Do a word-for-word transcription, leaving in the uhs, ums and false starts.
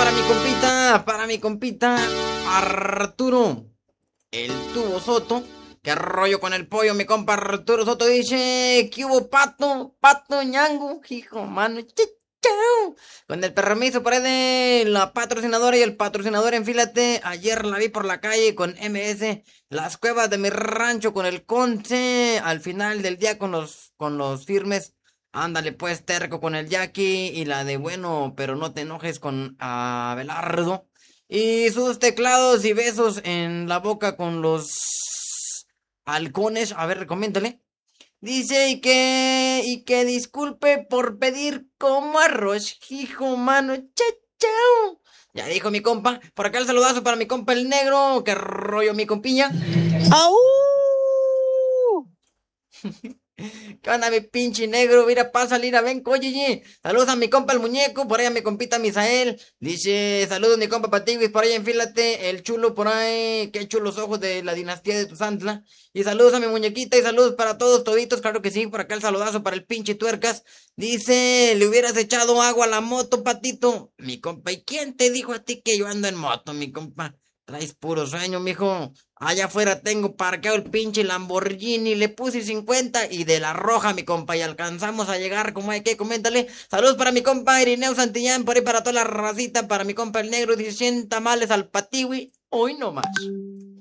para mi compita, para mi compita Arturo, el tubo Soto. ¿Qué rollo con el pollo? Mi compa Arturo Soto dice: ¿qué hubo, pato? Pato ñango, hijo, mano, chao. Con el permiso por ahí de la patrocinadora y el patrocinador, enfílate. Ayer la vi por la calle con M S, las cuevas de mi rancho con el Conce. Al final del día con los, con los firmes. Ándale pues, terco con el Jackie y la de bueno, pero no te enojes con Abelardo. Y sus teclados y besos en la boca con los halcones. A ver, recoméndale. Dice y que, y que disculpe por pedir como arroz, hijo mano, chao, chao. Ya dijo mi compa. Por acá el saludazo para mi compa el negro. ¿Qué rollo, mi compiña? ¡Au! ¿Qué onda, mi pinche negro? Mira, pasa, lira, ven, oye, saludos a mi compa el muñeco, por ahí a mi compita Misael. Dice, saludos mi compa Patiguis, por ahí enfílate, el chulo por ahí, qué chulos ojos de la dinastía de Tuzantla. Y saludos a mi muñequita y saludos para todos toditos, claro que sí, por acá el saludazo para el pinche tuercas. Dice, le hubieras echado agua a la moto, patito. Mi compa, ¿y quién te dijo a ti que yo ando en moto, mi compa? Traes puro sueño, mijo. Allá afuera tengo parqueado el pinche Lamborghini, le puse cincuenta y de la roja, mi compa, y alcanzamos a llegar como hay que, coméntale. Saludos para mi compa Irineo Santillán, por ahí para toda la racita, para mi compa el negro, dice cien tamales al patiwi, hoy no más.